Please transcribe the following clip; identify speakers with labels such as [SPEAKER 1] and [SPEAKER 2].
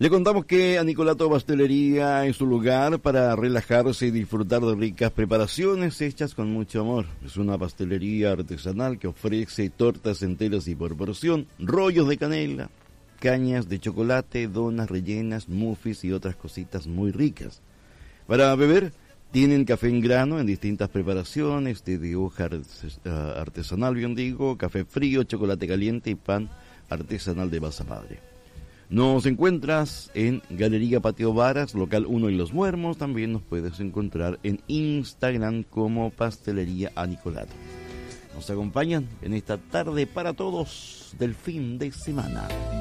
[SPEAKER 1] Le contamos que Anicolato Pastelería es un lugar para relajarse y disfrutar de ricas preparaciones hechas con mucho amor. Es una pastelería artesanal que ofrece tortas enteras y por porción, rollos de canela, cañas de chocolate, donas rellenas, muffins y otras cositas muy ricas. Para beber, tienen café en grano en distintas preparaciones, de hoja artesanal, bien digo, café frío, chocolate caliente y pan artesanal de masa madre. Nos encuentras en Galería Patio Varas, local 1 en Los Muermos. También nos puedes encontrar en Instagram como Pastelería Anicolato. Nos acompañan en esta tarde para todos del fin de semana.